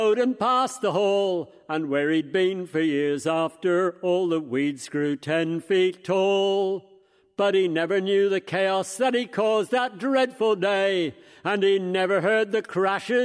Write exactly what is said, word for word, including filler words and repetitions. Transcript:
and past the hall, and where he'd been for years after all the weeds grew ten feet tall. But he never knew the chaos that he caused that dreadful day, and he never heard the crashes